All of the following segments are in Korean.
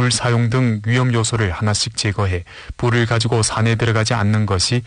불 사용 등 위험 요소를 하나씩 제거해 불을 가지고 산에 들어가지 않는 것이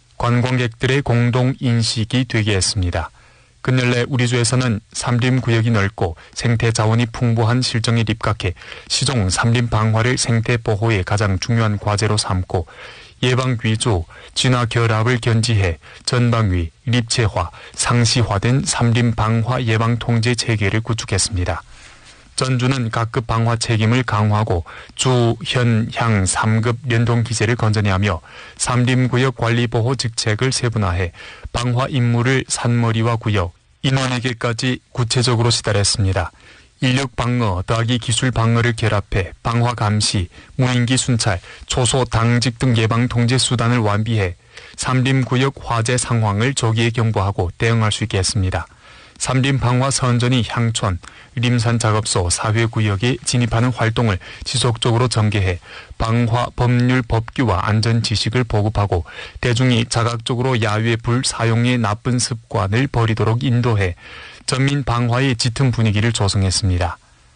관광객들의 공동 인식이 되게 했습니다. 근래 우리주에서는 삼림구역이 넓고 생태 자원이 풍부한 실정에 입각해 시종 삼림 방화를 생태 보호의 가장 중요한 과제로 삼고 예방 위주, 진화 결합을 견지해 전방위, 립체화, 상시화된 삼림 방화 예방 통제 체계를 구축했습니다. 전주는 각급 방화 책임을 강화하고 주, 현, 향 3급 연동 기제를 건전히하며 삼림구역 관리보호 직책을 세분화해 방화 임무를 산머리와 구역, 인원에게까지 구체적으로 시달했습니다. 인력 방어 더하기 기술 방어를 결합해 방화 감시, 무인기 순찰, 초소 당직 등 예방 통제 수단을 완비해 삼림구역 화재 상황을 조기에 경보하고 대응할 수 있게 했습니다. 삼림 방화 선전이 향촌, 림산 작업소, 사회구역에 진입하는 활동을 지속적으로 전개해 방화 법률 법규와 안전 지식을 보급하고 대중이 자각적으로 야외 불 사용의 나쁜 습관을 버리도록 인도해 전민 방화의 짙은 분위기를 조성했습니다.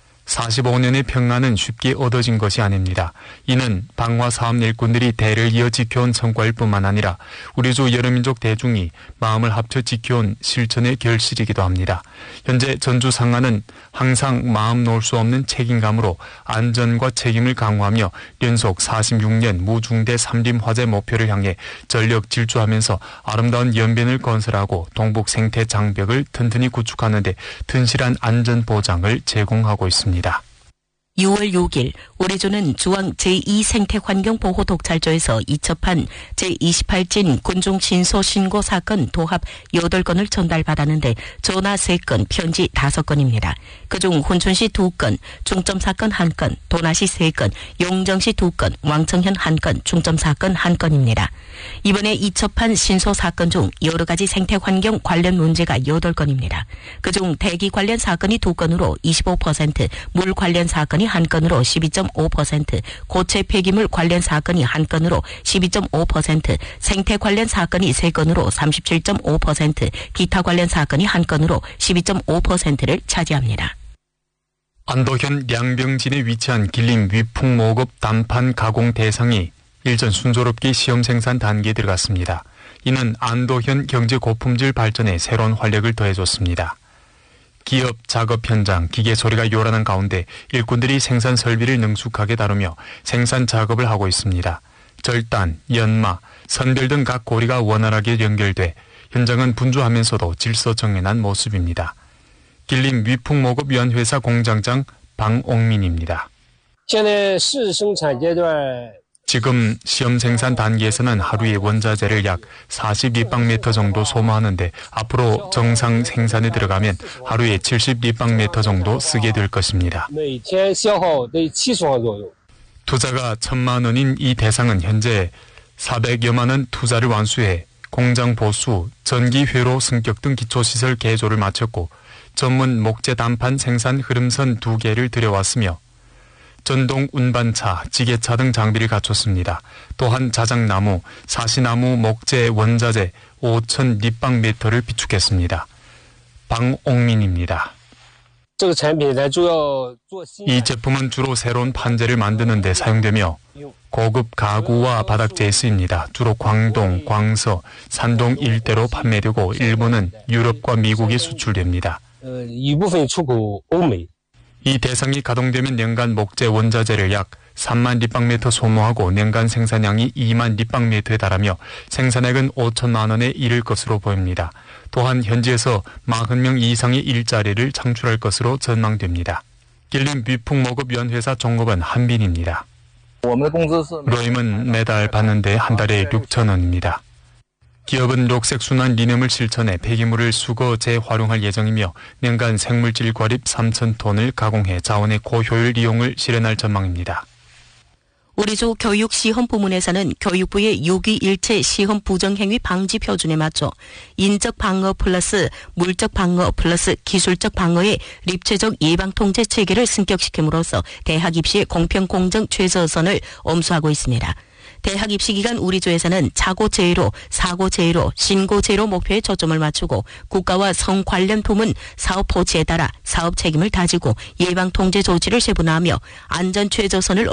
45년의 평안은 쉽게 얻어진 것이 아닙니다. 이는 방화 사업 일꾼들이 대를 이어 지켜온 성과일 뿐만 아니라 우리주 여러민족 대중이 마음을 합쳐 지켜온 실천의 결실이기도 합니다. 현재 전주 상하는 항상 마음 놓을 수 없는 책임감으로 안전과 책임을 강화하며 연속 46년 무중대 삼림 화재 목표를 향해 전력 질주하면서 아름다운 연변을 건설하고 동북 생태 장벽을 튼튼히 구축하는 데 튼실한 안전 보장을 제공하고 있습니다. 6월 6일 우리주는 주왕 제2생태환경보호 독찰조에서 이첩한 제28진 군중 신소 신고 사건 도합 8건을 전달받았는데 전화 3건, 편지 5건입니다. 그중 훈춘시 2건, 중점 사건 1건, 도나시 3건, 용정시 2건, 왕청현 1건, 중점 사건 1건입니다. 이번에 이첩한 신소 사건 중 여러 가지 생태환경 관련 문제가 8건입니다. 그중 대기 관련 사건이 2건으로 25%, 물 관련 사건이 1건으로 12.5%, 고체 폐기물 관련 사건이 1건으로 12.5%, 생태 관련 사건이 3건으로 37.5%, 기타 관련 사건이 1건으로 12.5%를 차지합니다. 안도현 량병진에 위치한 길림 위풍모급 단판 가공 대상이 일전 순조롭게 시험 생산 단계에 들어갔습니다. 이는 안도현 경제 고품질 발전에 새로운 활력을 더해줬습니다. 기업 작업 현장, 기계 소리가 요란한 가운데 일꾼들이 생산 설비를 능숙하게 다루며 생산 작업을 하고 있습니다. 절단, 연마, 선별 등 각 고리가 원활하게 연결돼 현장은 분주하면서도 질서정연한 모습입니다. 길림 위풍모급위원회사 공장장 방옥민입니다. 지금 시험 생산 단계에서는 하루에 원자재를 약 40리방미터 정도 소모하는데 앞으로 정상 생산에 들어가면 하루에 70리방미터 정도 쓰게 될 것입니다. 투자가 1,000만 원인 이 대상은 현재 400여만 원 투자를 완수해 공장 보수, 전기 회로 승격 등 기초시설 개조를 마쳤고 전문 목재 단판 생산 흐름선 2개를 들여왔으며 전동 운반차, 지게차 등 장비를 갖췄습니다. 또한 자작나무, 사시나무 목재 원자재 5,000리방미터를 비축했습니다. 방옥민입니다. 이 제품은 주로 새로운 판재를 만드는 데 사용되며 고급 가구와 바닥재에 쓰입니다. 주로 광동, 광서, 산동 일대로 판매되고 일부는 유럽과 미국에 수출됩니다. 이 대상이 가동되면年간 목재 원자재를 약 3만 리방미터 소모하고年간 생산량이 2만 리방미터에 달하며 생산액은 5천만 원에 이를 것으로 보입니다. 또한 현지에서 40명 이상의 일자리를 창출할 것으로 전망됩니다. 길림 위풍모급위원회사 종업원 한빈입니다. 로임은 매달 받는데 한 달에 6천 원입니다. 기업은 녹색순환 리념을 실천해 폐기물을 수거 재활용할 예정이며年간 생물질 과립 3,000톤을 가공해 자원의 고효율 이용을 실현할 전망입니다. 우리주 교육시험부문에서는 교육부의 유기일체 시험 부정행위 방지 표준에 맞춰 인적 방어 플러스 물적 방어 플러스 기술적 방어의 립체적 예방통제 체계를 승격시킴으로써 대학 입시의 공평 공정 최저선을 엄수하고 있습니다. 대학 입시 기간 우리주에서는 자고 제로, 사고 제로, 신고 제로 목표에 초점을 맞추고 국가와 성 관련 부문 사업 포지에 따라 사업 책임을 다지고 예방 통제 조치를 세분화하며 안전 최저선을